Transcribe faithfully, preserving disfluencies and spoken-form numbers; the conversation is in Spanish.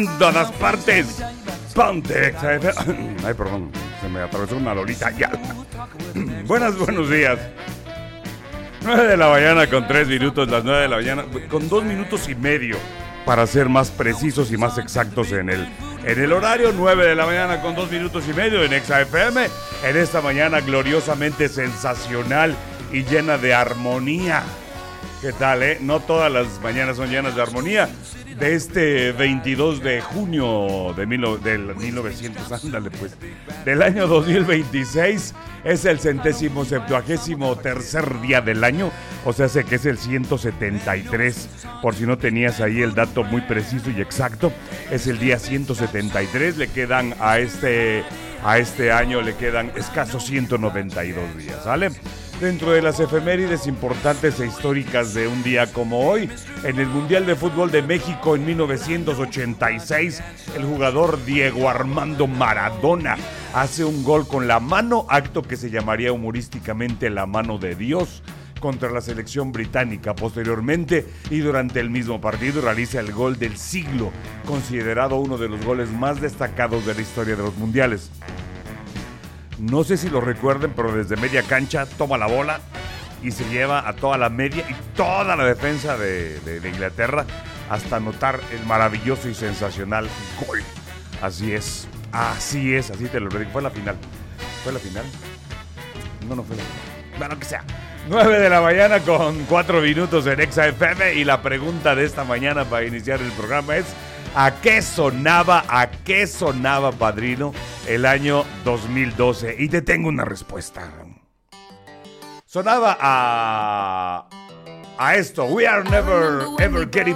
en todas partes. Ponte Exa F M. Ay, perdón, se me atravesó una lolita ya. Buenas, buenos días. nueve de la mañana con tres minutos, las nueve de la mañana con dos minutos y medio, para ser más precisos y más exactos en el, en el horario. Nueve de la mañana con dos minutos y medio en Exa F M, en esta mañana gloriosamente sensacional y llena de armonía. ¿Qué tal, eh? No todas las mañanas son llenas de armonía. De este veintidós de junio de mil, del mil novecientos, ándale pues, del año dos mil veintiséis, es el centésimo septuagésimo tercer día del año, o sea, sé que es el ciento setenta y tres, por si no tenías ahí el dato muy preciso y exacto, es el día ciento setenta y tres, le quedan a este, a este año, le quedan escasos ciento noventa y dos días, ¿sale? Dentro de las efemérides importantes e históricas de un día como hoy, en el Mundial de Fútbol de México en mil novecientos ochenta y seis, el jugador Diego Armando Maradona hace un gol con la mano, acto que se llamaría humorísticamente la mano de Dios, contra la selección británica. Posteriormente y durante el mismo partido realiza el gol del siglo, considerado uno de los goles más destacados de la historia de los mundiales. No sé si lo recuerden, pero desde media cancha toma la bola y se lleva a toda la media y toda la defensa de, de, de Inglaterra hasta anotar el maravilloso y sensacional gol. Así es, así es, así te lo digo. Fue la final. ¿Fue la final? No, no fue la final. Bueno, que sea. nueve de la mañana con cuatro minutos en Exa F M, y la pregunta de esta mañana para iniciar el programa es: ¿a qué sonaba, a qué sonaba, Padrino, el año dos mil doce? Y te tengo una respuesta. Sonaba a, a esto. We are never, ever getting